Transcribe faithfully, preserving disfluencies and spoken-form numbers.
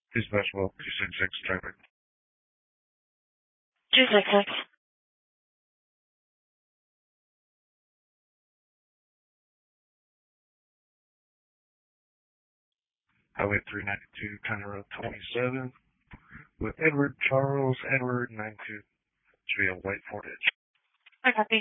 Please basketball, two six six, traffic. two six six. Highway three ninety-two, County Road twenty-seven, with Edward Charles Edward ninety-two. Should be a white Ford Edge. I copy.